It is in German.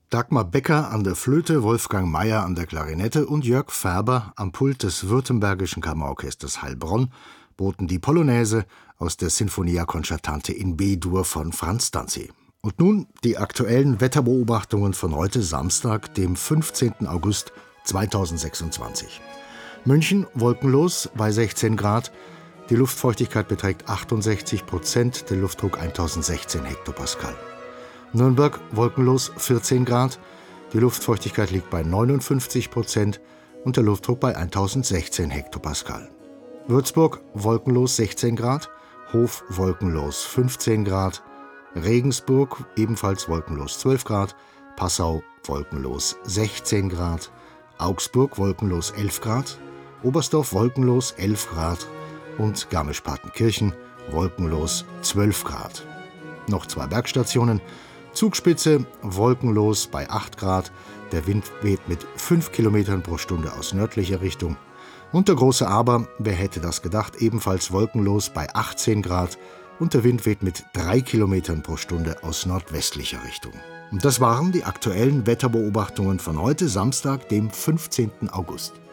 Dagmar Becker an der Flöte, Wolfgang Mayer an der Klarinette und Jörg Färber am Pult des Württembergischen Kammerorchesters Heilbronn boten die Polonaise aus der Sinfonia Concertante in B-Dur von Franz Danzig. Und nun die aktuellen Wetterbeobachtungen von heute Samstag, dem 15. August 2026. München wolkenlos bei 16 Grad, die Luftfeuchtigkeit beträgt 68%, der Luftdruck 1016 Hektopascal. Nürnberg wolkenlos 14 Grad, die Luftfeuchtigkeit liegt bei 59% und der Luftdruck bei 1016 Hektopascal. Würzburg wolkenlos 16 Grad, Hof wolkenlos 15 Grad, Regensburg ebenfalls wolkenlos 12 Grad, Passau wolkenlos 16 Grad, Augsburg wolkenlos 11 Grad, Oberstdorf wolkenlos 11 Grad und Garmisch-Partenkirchen wolkenlos 12 Grad. Noch 2 Bergstationen. Zugspitze wolkenlos bei 8 Grad, der Wind weht mit 5 Kilometern pro Stunde aus nördlicher Richtung. Und der große Aber, wer hätte das gedacht, ebenfalls wolkenlos bei 18 Grad und der Wind weht mit 3 Kilometern pro Stunde aus nordwestlicher Richtung. Und das waren die aktuellen Wetterbeobachtungen von heute Samstag, dem 15. August.